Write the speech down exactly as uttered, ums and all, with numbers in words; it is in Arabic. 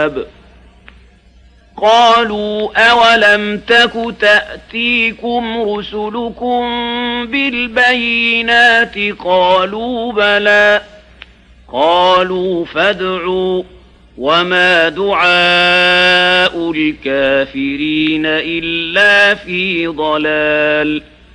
الجواب قالوا أولم تك تأتيكم رسلكم بالبينات قالوا بلى قالوا فادعوا وما دعاء الكافرين إلا في ضلال